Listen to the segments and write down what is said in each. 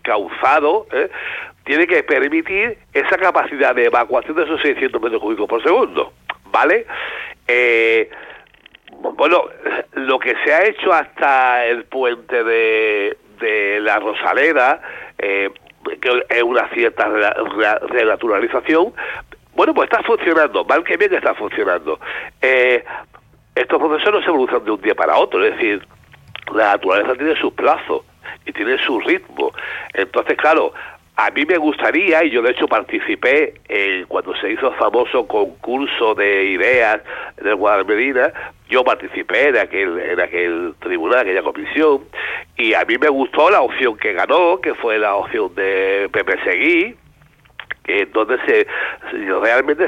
encauzado, tiene que permitir esa capacidad de evacuación de esos 600 metros cúbicos por segundo, ¿vale? Bueno, lo que se ha hecho hasta el puente de la Rosaleda, que es una cierta renaturalización, bueno, pues está funcionando, mal que bien está funcionando. Estos procesos no se evolucionan de un día para otro, es decir, la naturaleza tiene sus plazos y tiene su ritmo. Entonces, claro, a mí me gustaría, y yo de hecho participé cuando se hizo el famoso concurso de ideas del Guadalmedina, yo participé en aquel tribunal, aquella comisión, y a mí me gustó la opción que ganó, que fue la opción de Pepe Seguí, donde realmente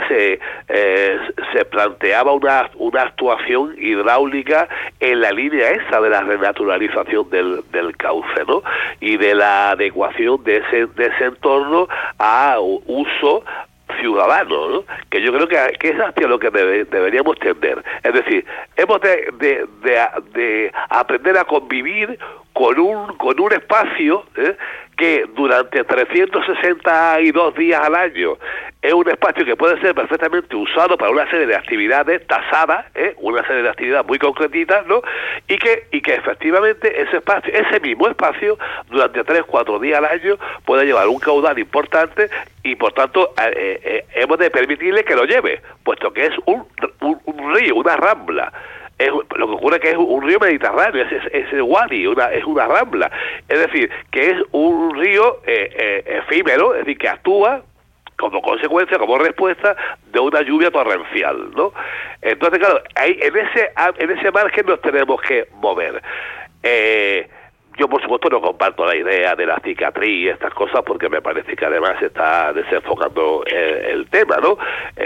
se planteaba una actuación hidráulica en la línea esa de la renaturalización del cauce, ¿no? Y de la adecuación de ese entorno a uso ciudadano, ¿no? Que yo creo que es hacia lo que deberíamos tender. Es decir, hemos de aprender a convivir con un espacio que durante 362 días al año es un espacio que puede ser perfectamente usado para una serie de actividades tasadas, una serie de actividades muy concretitas, ¿no? Y que efectivamente ese mismo espacio, durante 3-4 días al año, puede llevar un caudal importante y, por tanto, hemos de permitirle que lo lleve, puesto que es un río, una rambla. Lo que ocurre es que es un río mediterráneo, es el Wadi, es una rambla. Es decir, que es un río efímero, es decir, que actúa como consecuencia, como respuesta de una lluvia torrencial, ¿no? Entonces, claro, en ese margen nos tenemos que mover. Yo, por supuesto, no comparto la idea de la cicatriz y estas cosas, porque me parece que además se está desenfocando el tema, ¿no?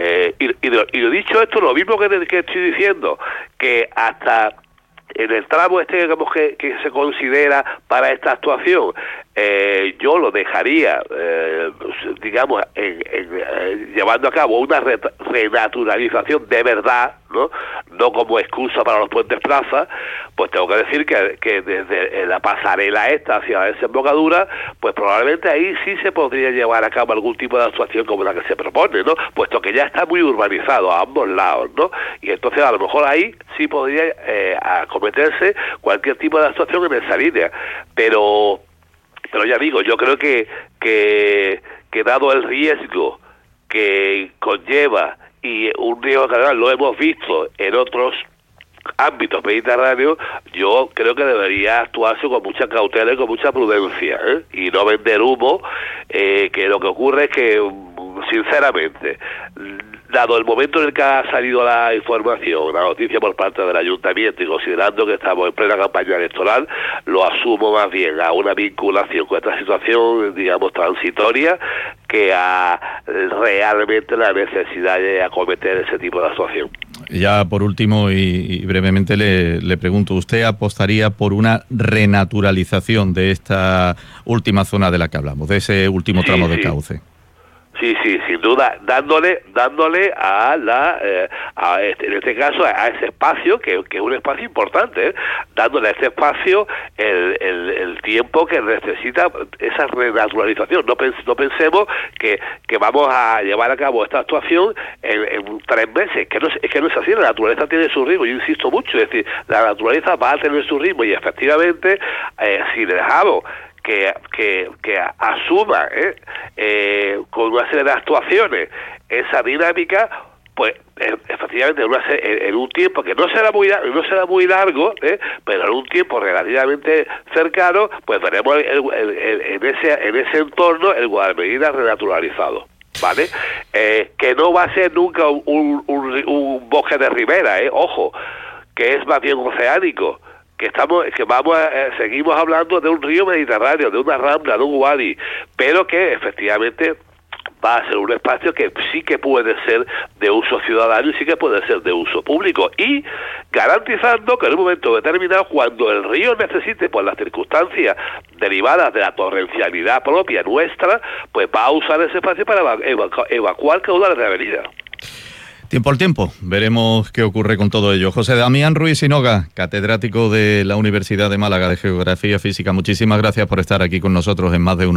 Y lo dicho esto, lo mismo que estoy diciendo, que hasta en el tramo digamos, que se considera para esta actuación, yo lo dejaría, digamos, llevando a cabo una renaturalización de verdad, no como excusa para los puentes plaza. Pues tengo que decir que desde la pasarela esta hacia la desembocadura, pues probablemente ahí sí se podría llevar a cabo algún tipo de actuación como la que se propone, ¿no? Puesto que ya está muy urbanizado a ambos lados, ¿no? Y entonces a lo mejor ahí sí podría acometerse cualquier tipo de actuación en esa línea, pero ya digo, yo creo que dado el riesgo que conlleva, y un riesgo que además lo hemos visto en otros ámbitos mediterráneos, yo creo que debería actuarse con mucha cautela y con mucha prudencia, y no vender humo, que lo que ocurre es que, sinceramente, dado el momento en el que ha salido la información, la noticia por parte del ayuntamiento, y considerando que estamos en plena campaña electoral, lo asumo más bien a una vinculación con esta situación, digamos, transitoria, que a realmente la necesidad de acometer ese tipo de actuación. Ya por último y brevemente le pregunto, ¿usted apostaría por una renaturalización de esta última zona de la que hablamos, de ese último tramo de cauce? Sí, sin duda, dándole en este caso a ese espacio, que es un espacio importante, dándole a ese espacio el tiempo que necesita esa renaturalización. No pensemos que vamos a llevar a cabo esta actuación en 3 meses, es que no es así. La naturaleza tiene su ritmo, yo insisto mucho, es decir, la naturaleza va a tener su ritmo, y efectivamente, si le dejamos que asuma con una serie de actuaciones esa dinámica, pues efectivamente en un tiempo que no será muy largo, pero en un tiempo relativamente cercano, pues veremos en ese entorno el Guadalmedina renaturalizado, ¿vale? Que no va a ser nunca un bosque de ribera, ojo, que es más bien oceánico, seguimos hablando de un río mediterráneo, de una rambla, de un wadi, pero que efectivamente va a ser un espacio que sí que puede ser de uso ciudadano y sí que puede ser de uso público, y garantizando que en un momento determinado, cuando el río necesite, por las circunstancias derivadas de la torrencialidad propia nuestra, pues va a usar ese espacio para evacuar caudales de avenida. Tiempo al tiempo, veremos qué ocurre con todo ello. José Damián Ruiz Sinoga, catedrático de la Universidad de Málaga de Geografía Física, muchísimas gracias por estar aquí con nosotros en Más de Uno.